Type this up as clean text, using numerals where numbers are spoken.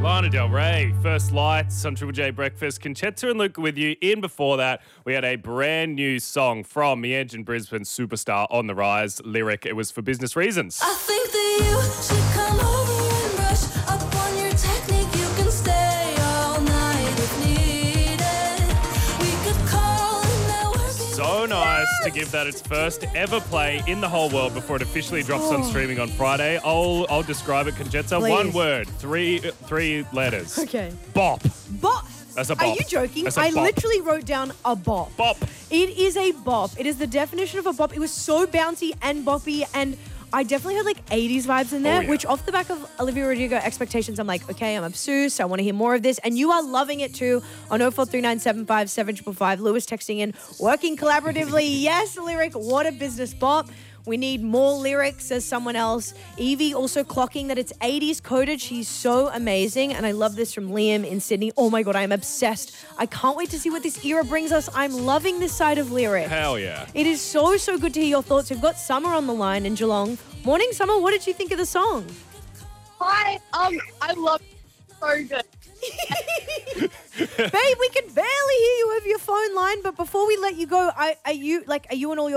Lana Del Rey, First Lights on Triple J Breakfast. Conchetta and Luke with you. In before that, we had a brand new song from the Edge and Brisbane superstar On the Rise. Lyric, it was For Business Reasons. I think that you should come over and brush up on your technique. You can stay all night if needed. We could call and now we're So nice to give that its first ever play in the whole world before it officially drops on streaming on Friday. I'll describe it, Conchetta. Please. One word, three letters. Okay. Bop. Bop. That's a bop. Are you joking? That's a I bop. literally wrote down a bop. Bop. It is a bop. It is the definition of a bop. It was so bouncy and boppy, and I definitely had like 80s vibes in there, Oh, yeah. which off the back of Olivia Rodrigo expectations, I'm like, okay, I'm obsessed. I want to hear more of this. And you are loving it too on 043975 7555. Lewis texting in, working collaboratively. Yes, Lyric, what a business bop. We need more lyrics, says someone else. Evie also clocking that it's 80s coded. She's so amazing. And I love this from Liam in Sydney. Oh my God, I am obsessed. I can't wait to see what this era brings us. I'm loving this side of Lyric. Hell yeah. It is so good to hear your thoughts. We've got Summer on the line in Geelong. Morning, Summer. What did you think of the song? Hi, I love it. So good. Babe, we can barely hear you over your phone line, but before we let you go, are you and all your